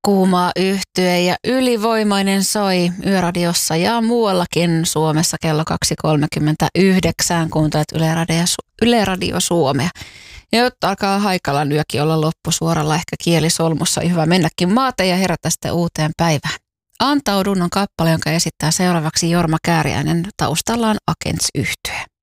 Kuuma yhtye ja Ylivoimainen soi Yöradiossa ja muuallakin Suomessa kello 2.39, kuuntelet Yle Radio Suomea. Ja jotta alkaa Haikalan yökin olla loppusuoralla, ehkä kieli solmussa, hyvä mennäkin maate ja herätä sitten uuteen päivään. Antaudun on kappale, jonka esittää seuraavaksi Jorma Kääriäinen, taustallaan Agents-yhtye.